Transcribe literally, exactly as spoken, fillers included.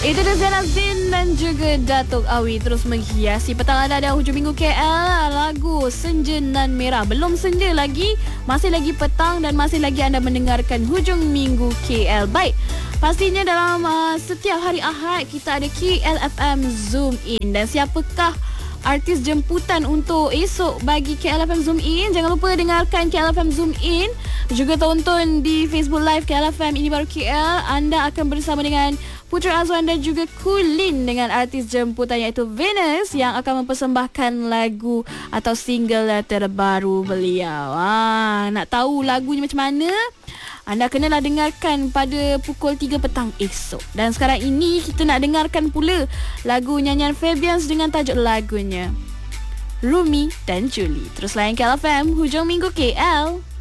Itu dia Zainal Zain dan juga Datuk Awi terus menghiasi petang anda dan hujung minggu K L. Lagu Senja Nan Merah. Belum senja lagi, masih lagi petang dan masih lagi anda mendengarkan hujung minggu K L. Baik, pastinya dalam uh, setiap hari Ahad kita ada K L F M Zoom In. Dan siapakah artis jemputan untuk esok bagi K L F M Zoom In? Jangan lupa dengarkan K L F M Zoom In, juga tonton di Facebook Live K L F M Ini Baru K L. Anda akan bersama dengan Putra Azwan dan juga Kulin dengan artis jemputan iaitu Venus yang akan mempersembahkan lagu atau single terbaru beliau. Ah, nak tahu lagunya macam mana? Anda kenalah dengarkan pada pukul tiga petang esok. Dan sekarang ini kita nak dengarkan pula lagu nyanyian Fabians dengan tajuk lagunya Rumi dan Julie. Terus layan K L F M hujung minggu K L.